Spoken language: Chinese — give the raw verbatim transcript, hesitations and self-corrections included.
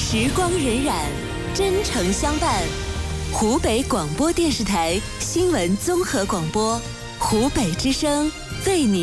时光荏苒，真诚相伴。湖北广播电视台新闻综合广播，湖北之声为你